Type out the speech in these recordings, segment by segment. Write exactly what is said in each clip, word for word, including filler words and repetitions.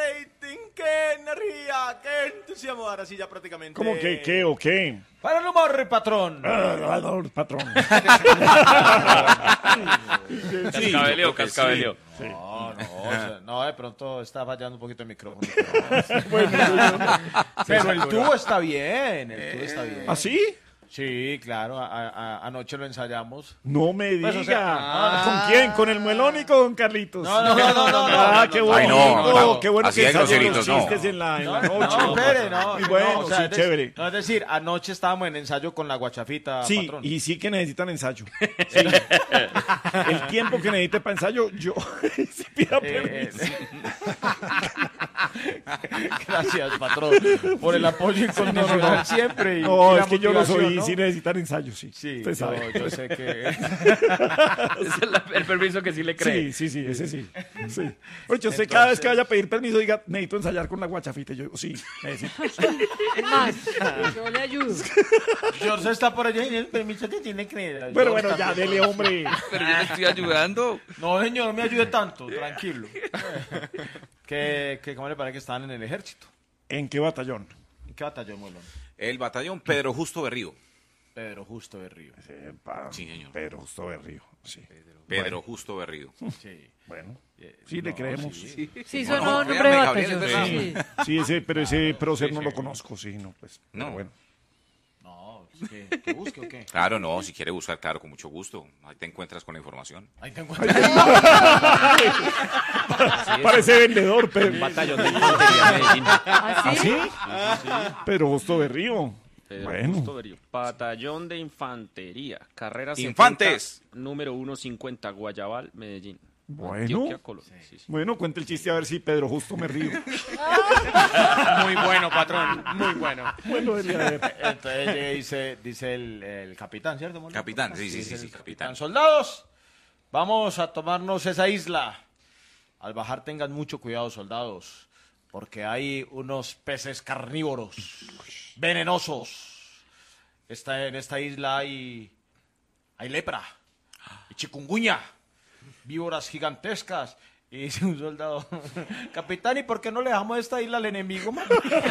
rating, qué energía, qué entusiasmo. Ahora sí ya prácticamente... ¿Cómo que qué o qué? Para el humor, patrón. Ah, patrón. Cascabeleo, cascabeleo. Sí. No, no, o sea, no, de pronto está fallando un poquito el micrófono. Pero el tubo está bien, el tubo está bien. ¿Ah, sí? Sí, claro, a, a, anoche lo ensayamos. No me diga. Pues, o sea, ah, ¿con quién? ¿Con el muelón y con Carlitos? No, no, no, no, no. Ah, no, qué no, bueno. Ay, no, no, no, qué bueno así que hay salen los groseritos, no. chistes en la, en la No, noche. no, espere, no. Muy bueno, no, o sea, sí, es decir, chévere. No, es decir, anoche estábamos en ensayo con la guachafita, Sí, patrón. y sí que necesitan ensayo. Sí. El tiempo que necesite para ensayo, yo sí pida Eh, permiso. eh, Gracias, patrón, por el apoyo incondicional siempre. Y, No, y la es que yo los motivación, oí, ¿no? sí necesitan ensayo, sí. Sí, Usted yo, sabe. yo sé que... Ese es la- el permiso que sí le cree. Sí, sí, sí, ese sí. sí. Oye, usted cada vez que vaya a pedir permiso diga, necesito ensayar con la guachafita. Y yo digo, sí, necesito. Es más, yo le ayudo. George está por allá y el permiso que tiene que... Bueno, George bueno, ya, también. dele, hombre. Pero yo le estoy ayudando. No, señor, no me ayude tanto, tranquilo. ¿Qué, qué, ¿Cómo le parece que estaban en el ejército? ¿En qué batallón? ¿En qué batallón, Molón? El batallón Pedro Justo Berrío. Pedro Justo de Río. Sepa, Sí, señor. Pero justo Berrío, sí. Pedro Justo Berrío. Sí. Bueno, sí, le No, creemos. sí. Sí, Sí, No, sonó no, nombre de créame, Gabriel, es batallón. verdad. Sí. ese, pero ese prócer no lo conozco, sí, no, pues. No. Pero bueno. No, es que, ¿que busque o qué? Claro, no, si quiere buscar, claro, con mucho gusto. Ahí te encuentras con la información. Ahí te encuentras. Parece vendedor, pero. Batallón de Infantería Medellín. ¿Ah, sí? ¿Sí? Pero justo Berrío. Pedro Bueno. Justo Berrío. Batallón de Infantería. Carrera Infantes. setenta, número ciento cincuenta, Guayabal, Medellín. Bueno. Antioquia, Colombia. Sí, sí. Bueno, cuente el chiste a ver si Pedro justo me río. Muy bueno, patrón, muy bueno. Bueno, dele, a ver. Entonces eh, dice, dice el, el capitán, ¿cierto, Molón? Capitán, sí, sí, Dice sí, el sí, capitán. Soldados, vamos a tomarnos esa isla. Al bajar tengan mucho cuidado, soldados, porque hay unos peces carnívoros, venenosos. Esta, en esta isla hay, hay lepra y chikungunya, víboras gigantescas. Y dice un soldado, capitán, ¿y por qué no le dejamos esta isla al enemigo, man?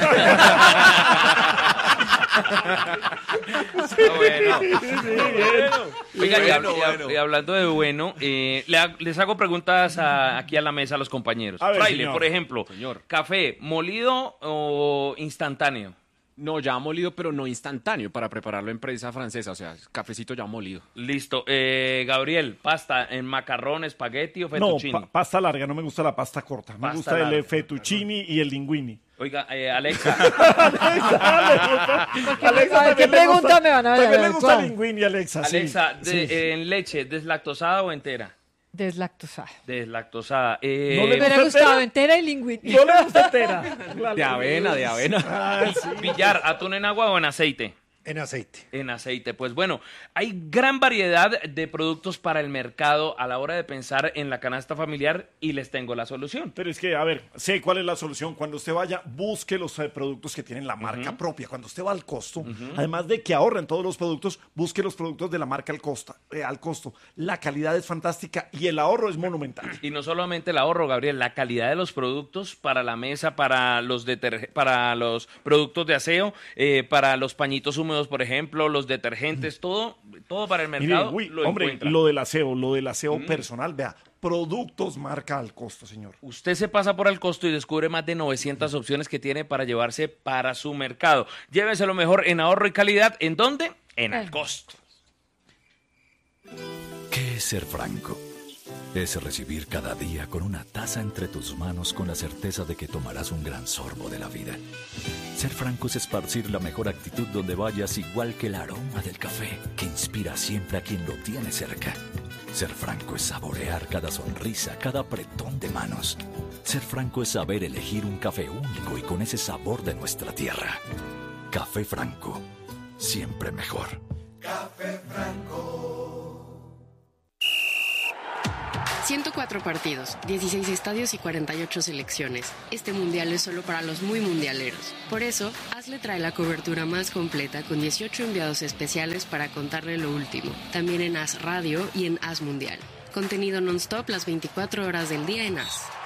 Bueno. Oiga, y, Bueno, hab- y hab- bueno. y hablando de bueno, eh, le ha- les hago preguntas a- aquí a la mesa a los compañeros. A ver, Fraile, señor. por ejemplo, Señor. ¿café molido o instantáneo? No, ya molido, pero no instantáneo para prepararlo en prensa francesa. O sea, cafecito ya molido. Listo. Eh, Gabriel, pasta en macarrón, espagueti o No, fettuccine. pa- pasta larga, no me gusta la pasta corta. Me Pasta gusta el larga. eh, fettuccini y el linguini. Oiga, eh, Alexa, Porque, a ver, ¿qué pregunta me van a También le ver? gusta el ¿Cuál? linguini, Alexa. sí. Alexa, Sí. de- eh, en leche, ¿deslactosada o entera? Deslactosada. Deslactosada. Eh, No Me le hubiera gusta gustado entera? entera y lingüini. No le gusta entera. La- De avena, de avena. Ah, sí. Billar, ¿atún en agua o en aceite? En aceite. En aceite. Pues bueno, hay gran variedad de productos para el mercado a la hora de pensar en la canasta familiar y les tengo la solución. Pero es que, a ver, sé cuál es la solución. Cuando usted vaya, busque los eh, productos que tienen la marca propia. Cuando usted va al costo, además de que ahorra en todos los productos, busque los productos de la marca al, costa, eh, al costo. La calidad es fantástica y el ahorro es monumental. Y no solamente el ahorro, Gabriel, la calidad de los productos para la mesa, para los, deterge- para los productos de aseo, eh, para los pañitos húmedos, por ejemplo, los detergentes, todo, todo para el Mire, mercado uy, lo hombre, encuentra. lo del aseo, lo del aseo personal, vea, productos marca al costo, señor. Usted se pasa por el costo y descubre más de novecientas opciones que tiene para llevarse para su mercado. Llévese lo mejor en ahorro y calidad. ¿En dónde? En el costo. ¿Qué es ser franco? Es recibir cada día con una taza entre tus manos con la certeza de que tomarás un gran sorbo de la vida. Ser franco es esparcir la mejor actitud donde vayas, igual que el aroma del café que inspira siempre a quien lo tiene cerca. Ser franco es saborear cada sonrisa, cada apretón de manos. Ser franco es saber elegir un café único y con ese sabor de nuestra tierra. Café Franco, siempre mejor. ciento cuatro partidos, dieciséis estadios y cuarenta y ocho selecciones. Este mundial es solo para los muy mundialeros. Por eso, Hazle trae la cobertura más completa con dieciocho enviados especiales para contarle lo último. También en Haz Radio y en Haz Mundial. Contenido non-stop las veinticuatro horas del día en Haz.